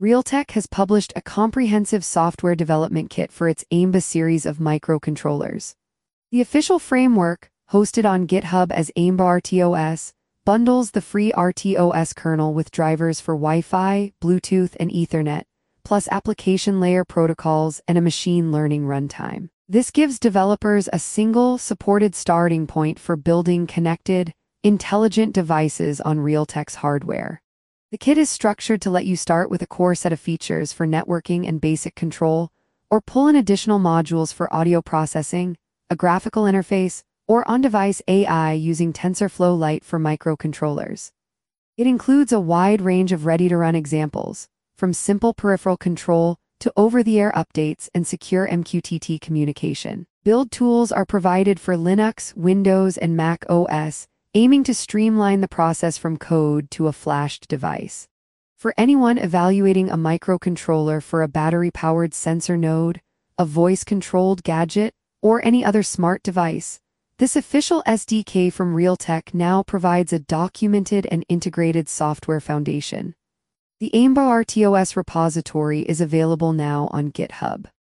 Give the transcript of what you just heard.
Realtek has published a comprehensive software development kit for its AIMBA series of microcontrollers. The official framework, hosted on GitHub as AIMBA RTOS, bundles the free RTOS kernel with drivers for Wi-Fi, Bluetooth, and Ethernet, plus application layer protocols and a machine learning runtime. This gives developers a single, supported starting point for building connected, intelligent devices on Realtek's hardware. The kit is structured to let you start with a core set of features for networking and basic control, or pull in additional modules for audio processing, a graphical interface, or on-device AI using TensorFlow Lite for microcontrollers. It includes a wide range of ready-to-run examples, from simple peripheral control to over-the-air updates and secure MQTT communication. Build tools are provided for Linux, Windows, and Mac OS, aiming to streamline the process from code to a flashed device. For anyone evaluating a microcontroller for a battery-powered sensor node, a voice-controlled gadget, or any other smart device, this official SDK from Realtek now provides a documented and integrated software foundation. The AIMBA RTOS repository is available now on GitHub.